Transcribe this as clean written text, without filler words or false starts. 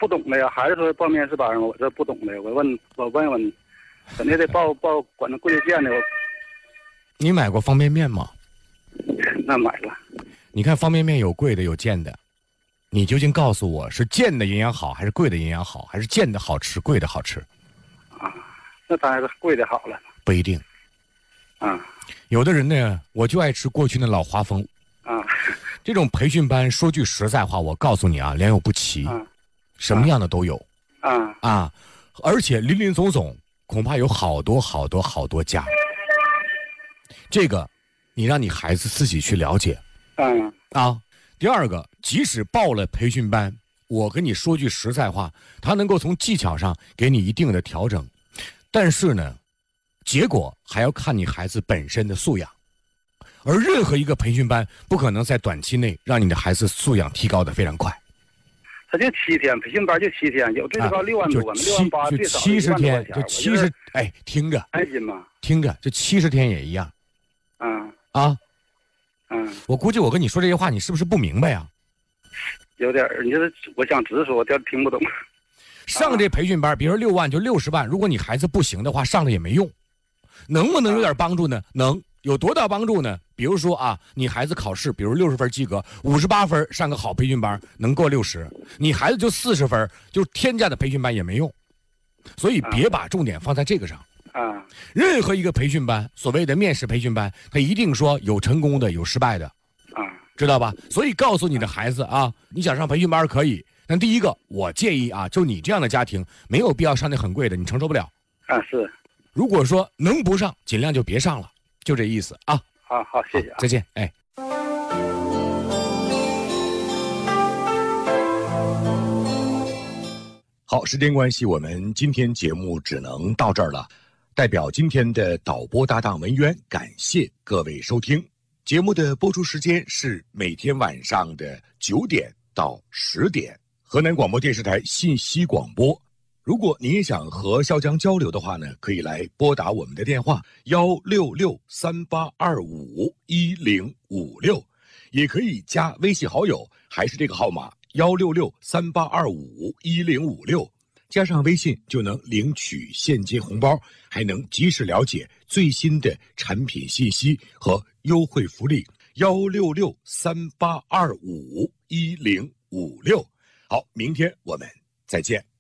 不懂的呀，孩子说报面试班，我这不懂的，我问问你，肯定得报管那贵贱的。 你买过方便面吗？ 那买了。 你看方便面有贵的有贱的，你究竟告诉我是贱的营养好还是贵的营养好，还是贱的好吃贵的好吃？ 啊，那当然是贵的好了。 不一定。 啊， 有的人呢，我就爱吃过去的老华丰。 啊， 这种培训班，说句实在话，我告诉你啊，良莠不齐，什么样的都有。而且林林总总，恐怕有好多家。这个，你让你孩子自己去了解。第二个，即使报了培训班，我跟你说句实在话，他能够从技巧上给你一定的调整，但是呢，结果还要看你孩子本身的素养。而任何一个培训班不可能在短期内让你的孩子素养提高的非常快。 他就7天，培训班就7天，有最高6万多呢，6万8，最少 70天， 就 70，哎，听着， 安心嘛， 听着，这70天也一样。我估计我跟你说这些话，你是不是不明白呀？ 有点，你就是我想直说，但听不懂。 上这培训班，比如说6万就60万，如果你孩子不行的话，上了也没用。能不能有点帮助呢？能。有多大帮助呢？比如说啊，你孩子考试，比如60分及格，58分上个好培训班能过60，你孩子就40分，就天价的培训班也没用。所以别把重点放在这个上。任何一个培训班，所谓的面试培训班，他一定说有成功的，有失败的，知道吧？所以告诉你的孩子啊，你想上培训班可以，但第一个，我建议啊，就你这样的家庭，没有必要上那很贵的，你承受不了。 是。 如果说能不上，尽量就别上了。就这意思啊！ 好，谢谢， 再见，哎。好，时间关系，我们今天节目只能到这儿了。代表今天的导播搭档文渊，感谢各位收听。节目的播出时间是每天晚上的9点到10点，河南广播电视台信息广播。如果您也想和肖江交流的话呢，可以来拨打我们的电话16638251056，也可以加微信好友，还是这个号码16638251056，加上微信就能领取现金红包，还能及时了解最新的产品信息和优惠福利。16638251056。好，明天我们再见。